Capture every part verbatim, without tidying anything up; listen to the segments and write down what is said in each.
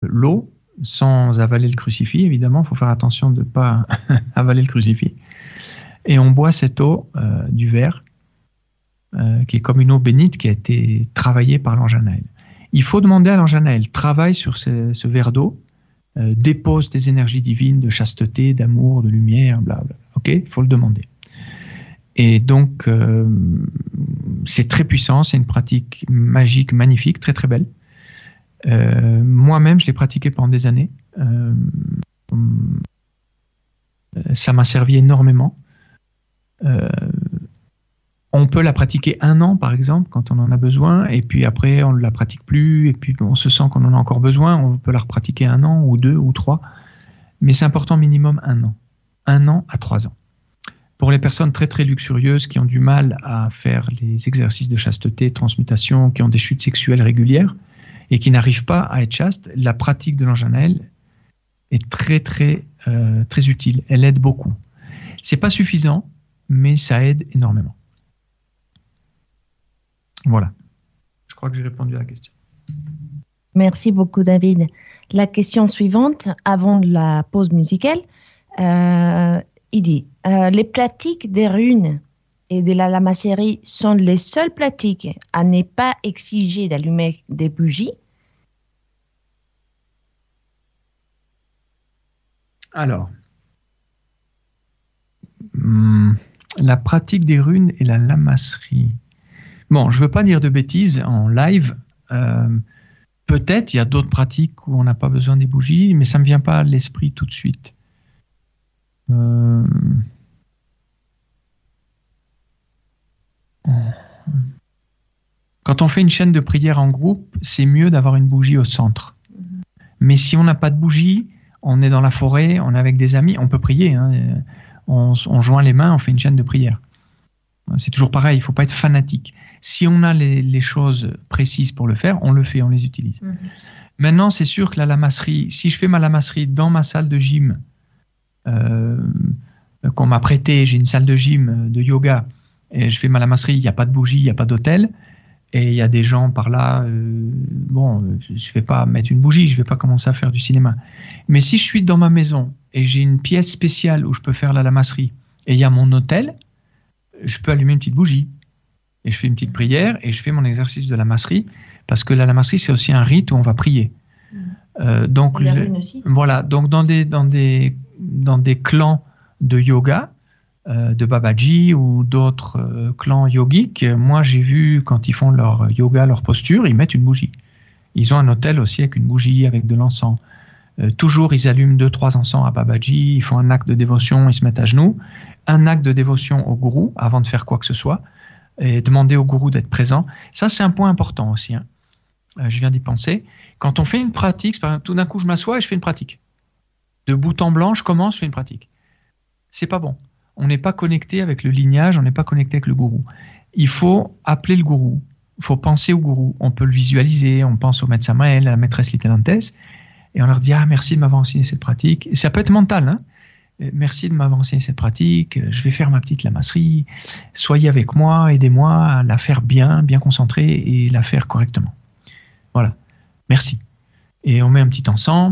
l'eau, sans avaler le crucifix, évidemment. Il faut faire attention de ne pas avaler le crucifix. Et on boit cette eau euh, du verre, euh, qui est comme une eau bénite qui a été travaillée par l'ange Anaël. Il faut demander à l'ange Anaël, travaille sur ce, ce verre d'eau, euh, dépose des énergies divines de chasteté, d'amour, de lumière, blablabla. Ok, il faut le demander. Et donc, euh, c'est très puissant, c'est une pratique magique, magnifique, très très belle. Euh, moi-même, je l'ai pratiqué pendant des années. Euh, ça m'a servi énormément. Euh, on peut la pratiquer un an, par exemple, quand on en a besoin, et puis après, on ne la pratique plus, et puis on se sent qu'on en a encore besoin, on peut la repratiquer un an, ou deux, ou trois. Mais c'est important, minimum un an. Un an à trois ans. Pour les personnes très très luxurieuses qui ont du mal à faire les exercices de chasteté, transmutation, qui ont des chutes sexuelles régulières et qui n'arrivent pas à être chastes, la pratique de l'ange Anaël est très très euh, très utile. Elle aide beaucoup. C'est pas suffisant, mais ça aide énormément. Voilà. Je crois que j'ai répondu à la question. Merci beaucoup, David. La question suivante, avant la pause musicale, euh, il dit euh, les pratiques des runes et de la lamasserie sont les seules pratiques à ne pas exiger d'allumer des bougies? Alors, hum, la pratique des runes et la lamasserie. Bon, je ne veux pas dire de bêtises en live. Euh, peut-être il y a d'autres pratiques où on n'a pas besoin des bougies, mais ça ne me vient pas à l'esprit tout de suite. Euh... Quand on fait une chaîne de prière en groupe, c'est mieux d'avoir une bougie au centre. Mais si on n'a pas de bougie, on est dans la forêt, on est avec des amis, on peut prier. Hein, on, on joint les mains, on fait une chaîne de prière. C'est toujours pareil, il ne faut pas être fanatique. Si on a les, les choses précises pour le faire, on le fait, on les utilise. Mmh. Maintenant, c'est sûr que la lamasserie, si je fais ma lamasserie dans ma salle de gym, Euh, qu'on m'a prêté, j'ai une salle de gym, de yoga, et je fais ma lamasserie, il n'y a pas de bougie, il n'y a pas d'hôtel, et il y a des gens par là, euh, bon, je ne vais pas mettre une bougie, je ne vais pas commencer à faire du cinéma. Mais si je suis dans ma maison, et j'ai une pièce spéciale où je peux faire la lamasserie, et il y a mon hôtel, je peux allumer une petite bougie, et je fais une petite prière, et je fais mon exercice de lamasserie, parce que la lamasserie, c'est aussi un rite où on va prier. Euh, donc, le, voilà, donc dans des, dans des dans des clans de yoga, euh, de Babaji ou d'autres euh, clans yogiques, moi j'ai vu quand ils font leur yoga, leur posture, ils mettent une bougie. Ils ont un hôtel aussi avec une bougie, avec de l'encens. Euh, toujours ils allument deux, trois encens à Babaji, ils font un acte de dévotion, ils se mettent à genoux, un acte de dévotion au gourou avant de faire quoi que ce soit, et demander au gourou d'être présent. Ça c'est un point important aussi, hein. Euh, je viens d'y penser. Quand on fait une pratique, par exemple, tout d'un coup je m'assois et je fais une pratique. De bout en blanc, je commence, je fais une pratique. C'est pas bon. On n'est pas connecté avec le lignage, on n'est pas connecté avec le gourou. Il faut appeler le gourou, il faut penser au gourou. On peut le visualiser, on pense au maître Samael, à la maîtresse Litelantes, et on leur dit « Ah, merci de m'avoir enseigné cette pratique. » Et ça peut être mental, hein. Merci de m'avoir enseigné cette pratique, je vais faire ma petite lamasserie, soyez avec moi, aidez-moi à la faire bien, bien concentrée et la faire correctement. Voilà, merci. Et on met un petit encens.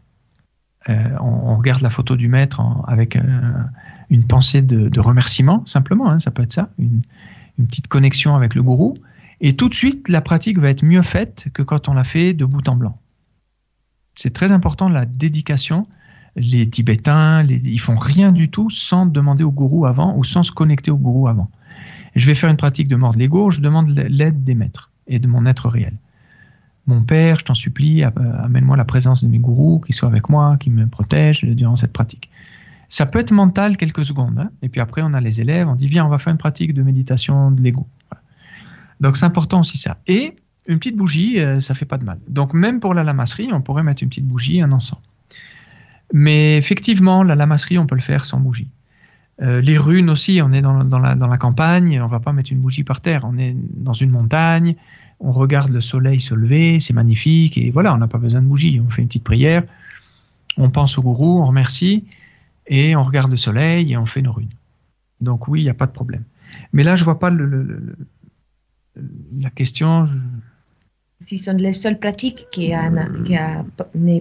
Euh, on, on regarde la photo du maître en, avec euh, une pensée de, de remerciement, simplement, hein, ça peut être ça, une, une petite connexion avec le gourou, et tout de suite, la pratique va être mieux faite que quand on l'a fait de bout en blanc. C'est très important, la dédication. Les Tibétains, les, ils font rien du tout sans demander au gourou avant ou sans se connecter au gourou avant. Je vais faire une pratique de mort de l'ego, je demande l'aide des maîtres et de mon être réel. Mon père, je t'en supplie, amène-moi la présence de mes gourous, qui soient avec moi, qui me protègent durant cette pratique. Ça peut être mental quelques secondes, hein, et puis après on a les élèves, on dit viens, on va faire une pratique de méditation de l'ego. Voilà. Donc c'est important aussi ça. Et une petite bougie, euh, ça fait pas de mal. Donc même pour la lamasserie, on pourrait mettre une petite bougie, un encens. Mais effectivement, la lamasserie, on peut le faire sans bougie. Euh, les runes aussi, on est dans, dans, la, dans la campagne, on va pas mettre une bougie par terre, on est dans une montagne, on regarde le soleil se lever, c'est magnifique, et voilà, on n'a pas besoin de bougie. On fait une petite prière, on pense au gourou, on remercie, et on regarde le soleil, et on fait nos runes. Donc oui, il n'y a pas de problème. Mais là, je ne vois pas le, le, le, la question. Je... Ce sont les seules pratiques qui, a, qui a, n'est